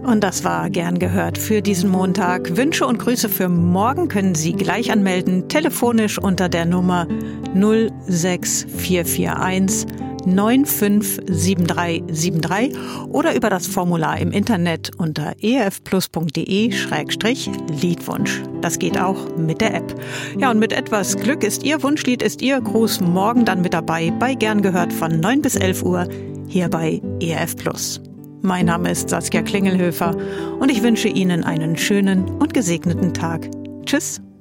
Und das war gern gehört für diesen Montag. Wünsche und Grüße für morgen können Sie gleich anmelden, telefonisch unter der Nummer 06441 957373 oder über das Formular im Internet unter erfplus.de/Liedwunsch. Das geht auch mit der App. Ja, und mit etwas Glück ist Ihr Wunschlied, ist Ihr Gruß morgen dann mit dabei bei Gern gehört von 9 bis 11 Uhr hier bei ERF Plus. Mein Name ist Saskia Klingelhöfer und ich wünsche Ihnen einen schönen und gesegneten Tag. Tschüss.